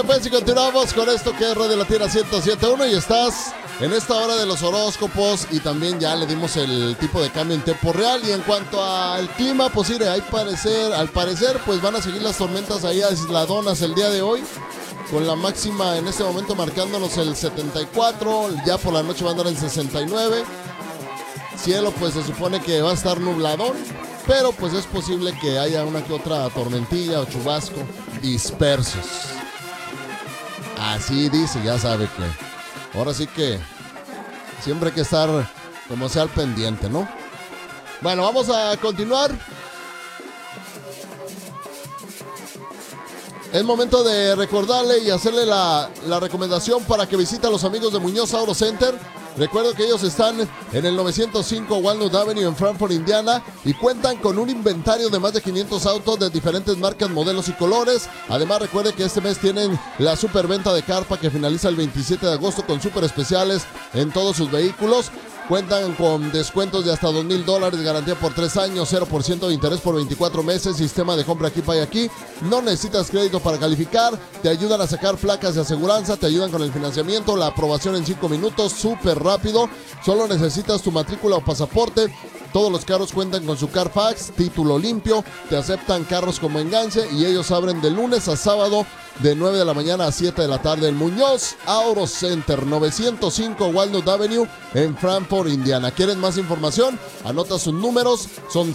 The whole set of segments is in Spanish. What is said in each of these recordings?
pues, y continuamos con esto que es Radio Latina 107.1 y estás en esta hora de los horóscopos y también ya le dimos el tipo de cambio en tiempo real. Y en cuanto al clima, pues mire, al parecer pues van a seguir las tormentas ahí aisladonas el día de hoy, con la máxima en este momento marcándonos el 74, ya por la noche va a andar en 69. Cielo pues se supone que va a estar nubladón, pero pues es posible que haya una que otra tormentilla o chubasco dispersos. Así dice, ya sabe que ahora sí que siempre hay que estar como sea al pendiente, ¿no? Bueno, vamos a continuar. Es momento de recordarle y hacerle la recomendación para que visite a los amigos de Muñoz Auto Center. Recuerdo que ellos están en el 905 Walnut Avenue en Frankfort, Indiana, y cuentan con un inventario de más de 500 autos de diferentes marcas, modelos y colores. Además, recuerde que este mes tienen la superventa de carpa que finaliza el 27 de agosto con super especiales en todos sus vehículos. Cuentan con descuentos de hasta $2,000, garantía por 3 años, 0% de interés por 24 meses, sistema de compra aquí, paga aquí. No necesitas crédito para calificar, te ayudan a sacar placas de aseguranza, te ayudan con el financiamiento, la aprobación en 5 minutos, súper rápido. Solo necesitas tu matrícula o pasaporte. Todos los carros cuentan con su Carfax, título limpio, te aceptan carros como enganche y ellos abren de lunes a sábado de 9 de la mañana a 7 de la tarde en Muñoz Auto Center, 905 Walnut Avenue en Frankfort, Indiana. ¿Quieren más información? Anota sus números, son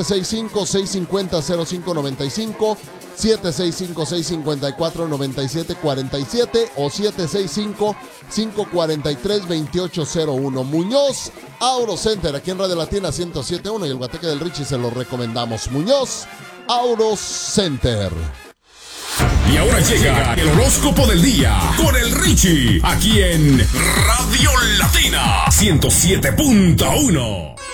765-650-0595, 765-654-9747 o 765-543-2801. Muñoz Auto Center, aquí en Radio Latina 107.1 y el Guateque del Richie se lo recomendamos. Muñoz Auto Center. Y ahora llega el horóscopo del día con el Richie, aquí en Radio Latina 107.1.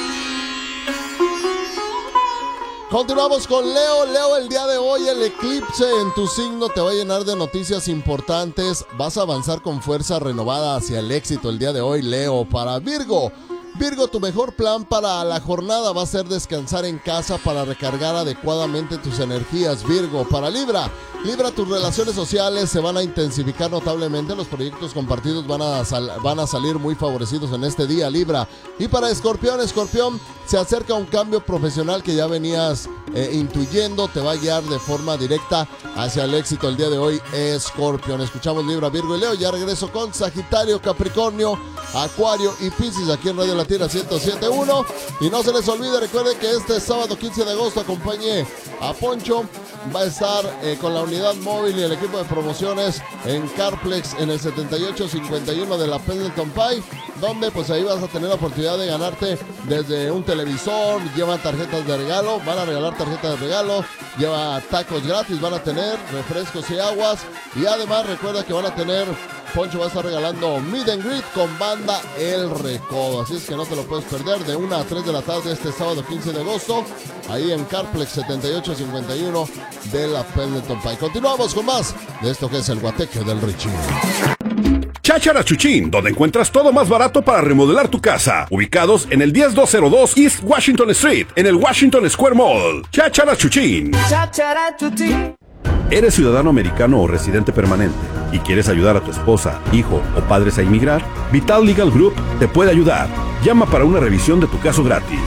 Continuamos con Leo. Leo, el día de hoy el eclipse en tu signo te va a llenar de noticias importantes. Vas a avanzar con fuerza renovada hacia el éxito el día de hoy, Leo. Para Virgo, tu mejor plan para la jornada va a ser descansar en casa para recargar adecuadamente tus energías, Virgo. Para Libra, tus relaciones sociales se van a intensificar notablemente. Los proyectos compartidos van a salir muy favorecidos en este día, Libra. Y para Escorpión, se acerca un cambio profesional que ya venías intuyendo. Te va a guiar de forma directa hacia el éxito el día de hoy, Escorpión. Escuchamos Libra, Virgo y Leo. Ya regreso con Sagitario, Capricornio, Acuario y Piscis aquí en Radio Latina 107.1. Y no se les olvide, recuerden que este sábado 15 de agosto acompañe a Poncho. Va a estar con la unidad móvil y el equipo de promociones en Carplex en el 7851 de la Pendleton Pie, donde pues ahí vas a tener la oportunidad de ganarte desde un televisor. Llevan tarjetas de regalo, van a regalar tarjetas de regalo, lleva tacos gratis, van a tener refrescos y aguas, y además recuerda que van a tener, Poncho va a estar regalando Meet and Greet con banda El Recodo, así es que no te lo puedes perder de 1 a 3 de la tarde este sábado 15 de agosto, ahí en Carplex 7851 de la Pendleton Pie. Continuamos con más de esto que es el Guateque del Richie. Cháchara Chuchín, donde encuentras todo más barato para remodelar tu casa. Ubicados en el 10202 East Washington Street, en el Washington Square Mall. Cháchara Chuchín. Cháchara Chuchín. ¿Eres ciudadano americano o residente permanente y quieres ayudar a tu esposa, hijo o padres a inmigrar? Vital Legal Group te puede ayudar. Llama para una revisión de tu caso gratis.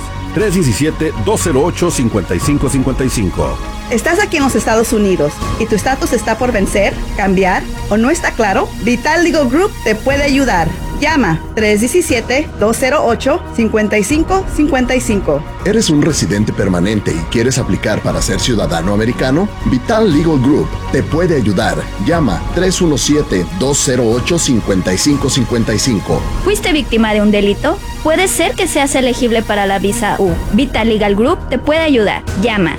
317-208-5555. ¿Estás aquí en los Estados Unidos y tu estatus está por vencer, cambiar o no está claro? Vital Legal Group te puede ayudar. Llama 317-208-5555. ¿Eres un residente permanente y quieres aplicar para ser ciudadano americano? Vital Legal Group te puede ayudar. Llama 317-208-5555. ¿Fuiste víctima de un delito? Puede ser que seas elegible para la visa U. Vital Legal Group te puede ayudar. Llama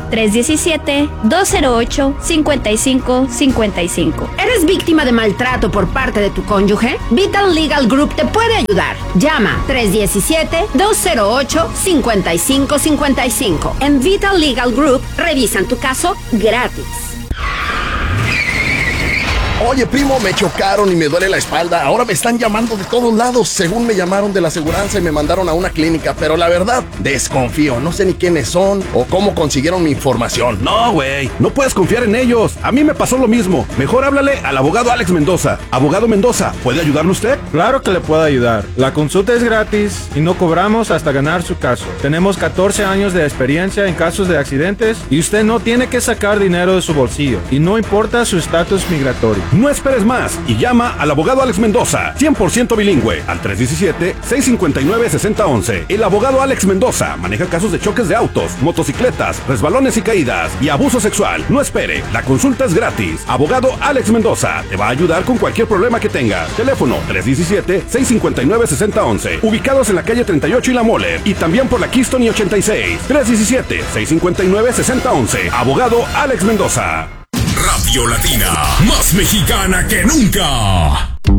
317-208-5555. ¿Eres víctima de maltrato por parte de tu cónyuge? Vital Legal Group te puede ayudar. Llama 317-208-5555. En Vital Legal Group revisan tu caso gratis. Oye, primo, me chocaron y me duele la espalda. Ahora me están llamando de todos lados. Según me llamaron de la aseguranza y me mandaron a una clínica. Pero la verdad, desconfío. No sé ni quiénes son o cómo consiguieron mi información. No, güey, no puedes confiar en ellos. A mí me pasó lo mismo. Mejor háblale al abogado Alex Mendoza. Abogado Mendoza, ¿puede ayudarle usted? Claro que le puedo ayudar. La consulta es gratis y no cobramos hasta ganar su caso. Tenemos 14 años de experiencia en casos de accidentes y usted no tiene que sacar dinero de su bolsillo. Y no importa su estatus migratorio. No esperes más y llama al abogado Alex Mendoza, 100% bilingüe, al 317-659-6011. El abogado Alex Mendoza maneja casos de choques de autos, motocicletas, resbalones y caídas y abuso sexual. No espere, la consulta es gratis. Abogado Alex Mendoza te va a ayudar con cualquier problema que tenga. Teléfono 317-659-6011. Ubicados en la calle 38 y La Moller y también por la Keystone y 86. 317-659-6011. Abogado Alex Mendoza. Radio Latina, más mexicana que nunca.